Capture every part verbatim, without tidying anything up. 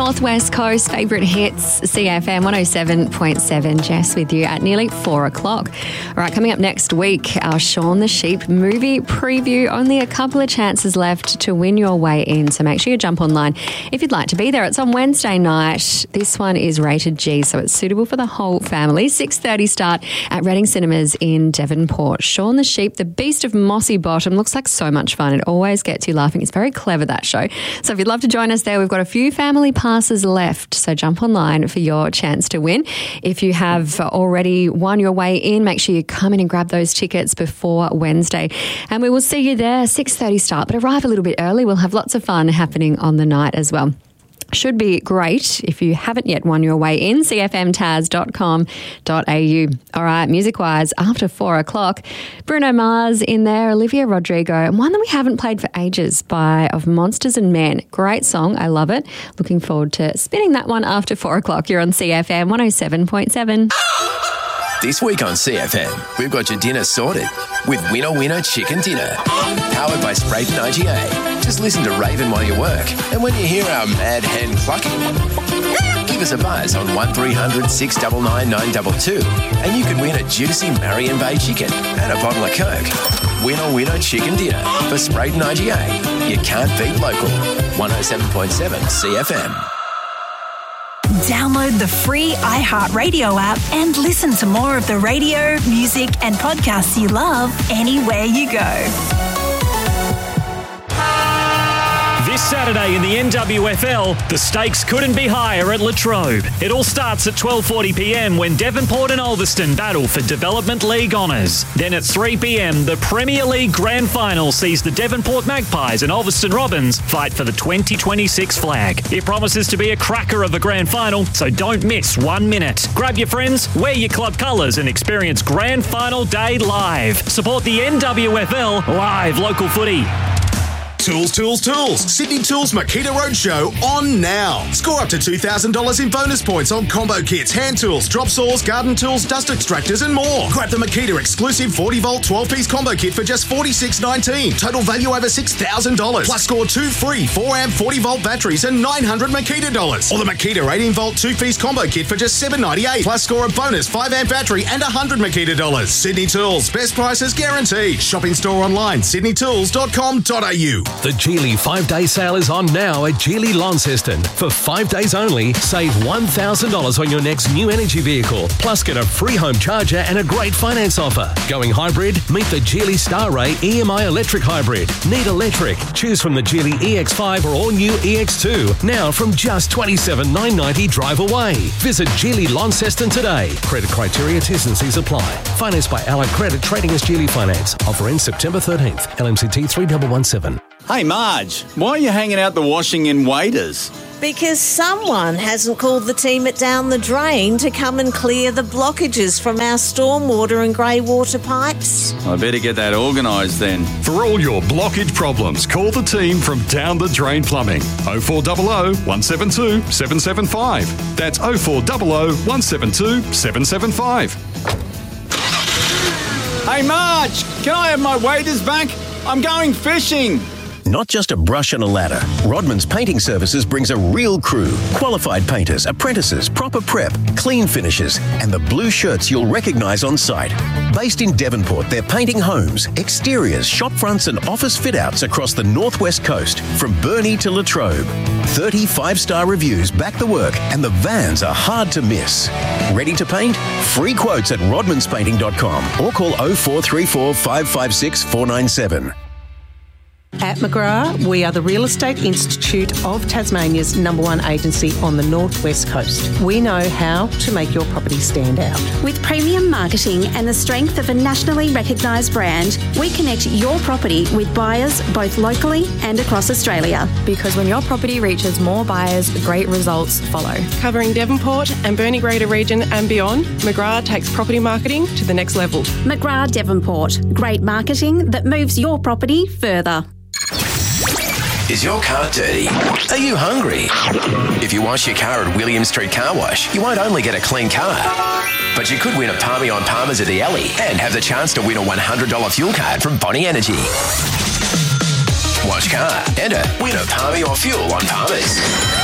Northwest Coast, favourite hits, C F M one oh seven point seven. Jess with you at nearly four o'clock. All right, coming up next week, our Shaun the Sheep movie preview. Only a couple of chances left to win your way in, so make sure you jump online if you'd like to be there. It's on Wednesday night. This one is rated G, so it's suitable for the whole family. six thirty start at Reading Cinemas in Devonport. Shaun the Sheep, the Beast of Mossy Bottom, looks like so much fun. It always gets you laughing. It's very clever, that show. So if you'd love to join us there, we've got a few family passes left, so jump online for your chance to win. If you have already won your way in, make sure you come in and grab those tickets before Wednesday. And we will see you there, six thirty start, but arrive a little bit early. We'll have lots of fun happening on the night as well. Should be great if you haven't yet won your way in, c f m taz dot com dot a u. All right, music-wise, after four o'clock, Bruno Mars in there, Olivia Rodrigo, and one that we haven't played for ages by Of Monsters and Men. Great song, I love it. Looking forward to spinning that one after four o'clock. You're on C F M one oh seven point seven. This week on C F M, we've got your dinner sorted with Winner Winner Chicken Dinner. Powered by Sprayton I G A. Just listen to Raven while you work. And when you hear our mad hen clucking, give us a buzz on one three hundred six nine nine nine two two and you could win a juicy Marion Bay chicken and a bottle of Coke. Winner Winner Chicken Dinner for Sprayton I G A. You can't beat local. one oh seven point seven C F M. Download the free iHeartRadio app and listen to more of the radio, music and podcasts you love anywhere you go. This Saturday in the N W F L, the stakes couldn't be higher at Latrobe. It all starts at twelve forty p m when Devonport and Ulverston battle for Development League honours. Then at three p m, the Premier League Grand Final sees the Devonport Magpies and Ulverston Robins fight for the twenty twenty-six flag. It promises to be a cracker of a Grand Final, so don't miss one minute. Grab your friends, wear your club colours and experience Grand Final Day live. Support the N W F L live local footy. Tools, Tools, Tools. Sydney Tools Makita Roadshow on now. Score up to two thousand dollars in bonus points on combo kits, hand tools, drop saws, garden tools, dust extractors and more. Grab the Makita exclusive forty volt twelve piece combo kit for just forty-six nineteen. Total value over six thousand dollars. Plus score two free four amp forty volt batteries and nine hundred Makita dollars. Or the Makita eighteen volt two piece combo kit for just seven ninety-eight. Plus score a bonus five amp battery and one hundred Makita dollars. Sydney Tools. Best prices guaranteed. Shop in store online. sydney tools dot com dot a u. The Geely five-day sale is on now at Geely Launceston. For five days only, save one thousand dollars on your next new energy vehicle. Plus, get a free home charger and a great finance offer. Going hybrid? Meet the Geely Starray E M I Electric Hybrid. Need electric? Choose from the Geely E X five or all-new E X two. Now from just twenty-seven thousand nine hundred ninety dollars drive away. Visit Geely Launceston today. Credit criteria, T's and C's apply. Financed by Allied Credit, trading as Geely Finance. Offer ends September thirteenth. L M C T three one one seven. Hey Marge, why are you hanging out the washing in Waiters? Because someone hasn't called the team at Down the Drain to come and clear the blockages from our stormwater and grey water pipes. I better get that organised then. For all your blockage problems, call the team from Down the Drain Plumbing. oh four hundred one seven two seven seven five. That's oh four hundred one seven two seven seven five. Hey Marge, can I have my waders back? I'm going fishing. Not just a brush and a ladder. Rodman's Painting Services brings a real crew. Qualified painters, apprentices, proper prep, clean finishes, and the blue shirts you'll recognise on site. Based in Devonport, they're painting homes, exteriors, shop fronts and office fit-outs across the northwest coast, from Burnie to Latrobe. thirty five-star reviews back the work, and the vans are hard to miss. Ready to paint? Free quotes at rodmans painting dot com or call oh four three four five five six four nine seven. At McGrath, we are the Real Estate Institute of Tasmania's number one agency on the northwest coast. We know how to make your property stand out. With premium marketing and the strength of a nationally recognised brand, we connect your property with buyers both locally and across Australia. Because when your property reaches more buyers, great results follow. Covering Devonport and Burnie Greater Region and beyond, McGrath takes property marketing to the next level. McGrath Devonport. Great marketing that moves your property further. Is your car dirty? Are you hungry? If you wash your car at William Street Car Wash, you won't only get a clean car, but you could win a Palmy on Palmers at the Alley and have the chance to win a one hundred dollars fuel card from Bonnie Energy. Wash car, enter, win a Palmy or fuel on Palmers.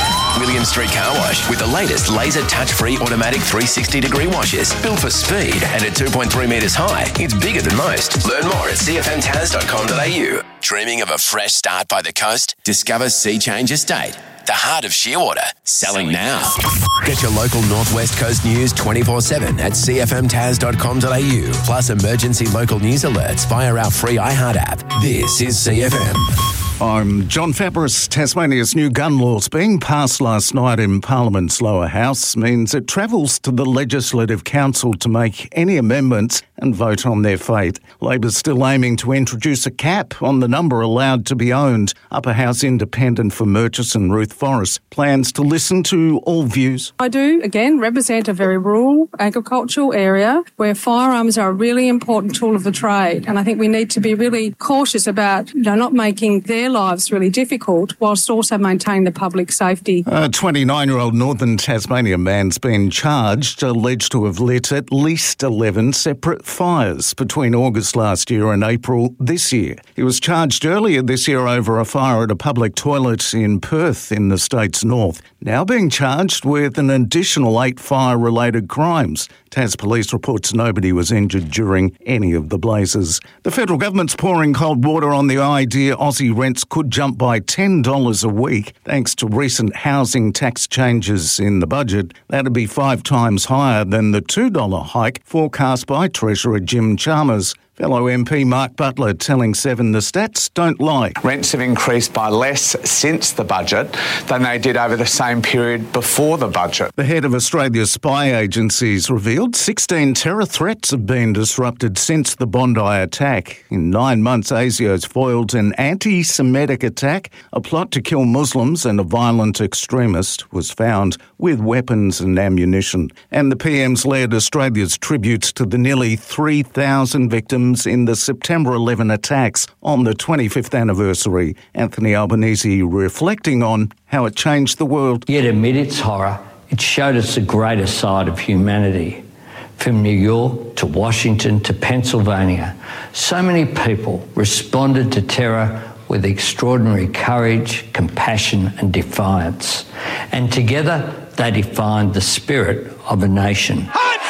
William Street Car Wash with the latest laser touch-free automatic three hundred sixty degree washers. Built for speed and at two point three metres high, it's bigger than most. Learn more at c f m taz dot com dot a u. Dreaming of a fresh start by the coast? Discover Sea Change Estate, the heart of Shearwater. Selling now. Get your local Northwest Coast news twenty-four seven at c f m taz dot com dot a u. Plus emergency local news alerts via our free iHeart app. This is C F M. I'm John Fabris. Tasmania's new gun laws being passed last night in Parliament's lower house means it travels to the Legislative Council to make any amendments and vote on their fate. Labor's still aiming to introduce a cap on the number allowed to be owned. Upper House Independent for Murchison, Ruth Forrest, plans to listen to all views. I do, again, represent a very rural agricultural area where firearms are a really important tool of the trade. And I think we need to be really cautious about, you know, not making their lives really difficult whilst also maintaining the public safety. A twenty-nine-year-old Northern Tasmania man's been charged, alleged to have lit at least eleven separate fires between August last year and April this year. He was charged earlier this year over a fire at a public toilet in Perth in the state's north, now being charged with an additional eight fire-related crimes. Tas Police reports nobody was injured during any of the blazes. The federal government's pouring cold water on the idea Aussie rents could jump by ten dollars a week thanks to recent housing tax changes in the budget. That'd be five times higher than the two dollars hike forecast by Treasurer Jim Chalmers. Fellow M P Mark Butler telling Seven the stats don't lie. Rents have increased by less since the budget than they did over the same period before the budget. The head of Australia's spy agencies revealed sixteen terror threats have been disrupted since the Bondi attack. In nine months, ASIO's foiled an anti-Semitic attack. A plot to kill Muslims and a violent extremist was found with weapons and ammunition. And the P M's led Australia's tributes to the nearly three thousand victims in the September eleventh attacks on the twenty-fifth anniversary. Anthony Albanese reflecting on how it changed the world. Yet amid its horror, it showed us the greater side of humanity. From New York to Washington to Pennsylvania, so many people responded to terror with extraordinary courage, compassion and defiance. And together they defined the spirit of a nation.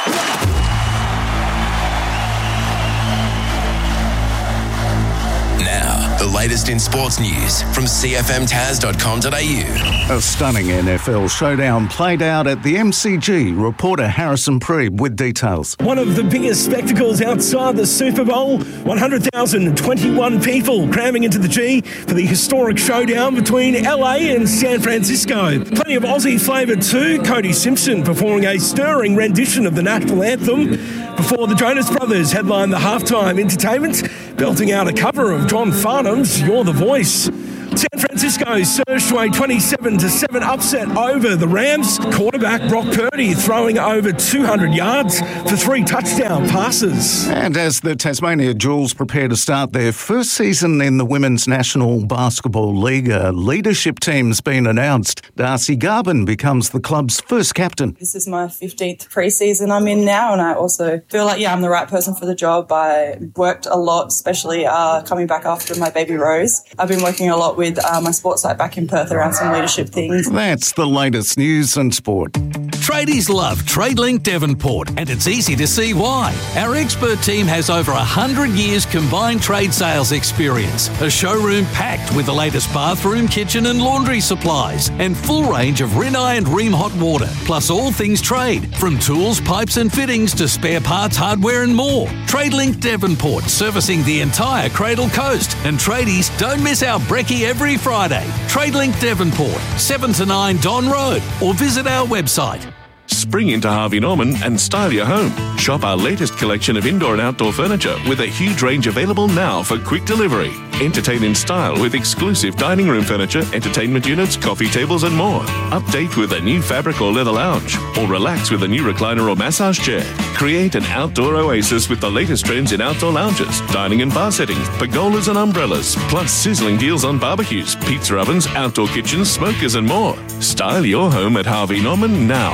The latest in sports news from c f m taz dot com dot a u. A stunning N F L showdown played out at the M C G. Reporter Harrison Preeb with details. One of the biggest spectacles outside the Super Bowl. one hundred thousand twenty-one people cramming into the G for the historic showdown between L A and San Francisco. Plenty of Aussie flavour too. Cody Simpson performing a stirring rendition of the national anthem before the Jonas Brothers headlined the halftime entertainment, belting out a cover of John Farnham's You're the Voice. San Francisco surged to a twenty-seven to seven upset over the Rams. Quarterback Brock Purdy throwing over two hundred yards for three touchdown passes. And as the Tasmania Jewels prepare to start their first season in the Women's National Basketball League, a leadership team's been announced. Darcy Garvin becomes the club's first captain. This is my fifteenth pre-season I'm in now, and I also feel like, yeah, I'm the right person for the job. I worked a lot, especially uh, coming back after my baby Rose. I've been working a lot with uh, my sports site back in Perth around some leadership things. That's the latest news and sport. Tradies love TradeLink Devonport, and it's easy to see why. Our expert team has over one hundred years combined trade sales experience, a showroom packed with the latest bathroom, kitchen and laundry supplies, and full range of Rinnai and Rheem hot water, plus all things trade, from tools, pipes and fittings to spare parts, hardware and more. TradeLink Devonport, servicing the entire Cradle Coast. And tradies, don't miss our brekkie every Friday. TradeLink Devonport, seven to nine Don Road, or visit our website. Spring into Harvey Norman and style your home. Shop our latest collection of indoor and outdoor furniture with a huge range available now for quick delivery. Entertain in style with exclusive dining room furniture, entertainment units, coffee tables and more. Update with a new fabric or leather lounge, or relax with a new recliner or massage chair. Create an outdoor oasis with the latest trends in outdoor lounges, dining and bar settings, pergolas and umbrellas, plus sizzling deals on barbecues, pizza ovens, outdoor kitchens, smokers and more. Style your home at Harvey Norman now.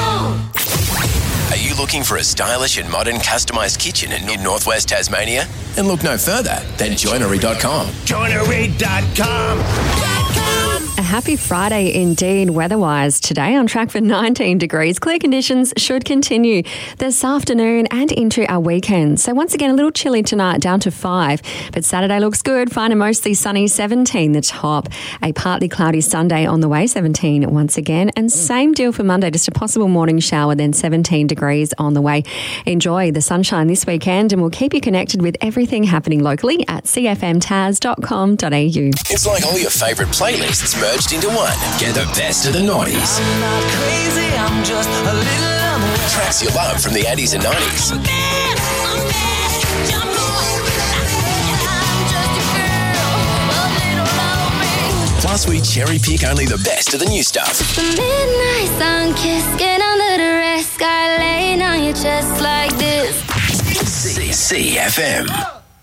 Are you looking for a stylish and modern customised kitchen in Northwest Tasmania? And look no further than joinery dot com. joinery dot com. A happy Friday indeed weather-wise. Today on track for nineteen degrees. Clear conditions should continue this afternoon and into our weekend. So once again, a little chilly tonight, down to five. But Saturday looks good. Fine and mostly sunny, seventeen the top. A partly cloudy Sunday on the way, seventeen once again. And same deal for Monday, just a possible morning shower, then seventeen degrees on the way. Enjoy the sunshine this weekend and we'll keep you connected with everything happening locally at c f m taz dot com dot a u. It's like all your favourite playlists merged into one. Get the best of the noughties. I'm not crazy, I'm just a little unaware. Tracks you love from the eighties and nineties. I'm bad, I'm bad, jump on. I'm just a girl, a little lonely. Plus, we cherry pick only the best of the new stuff. The midnight sun kiss, get under the red sky, laying on your chest like this. C F M.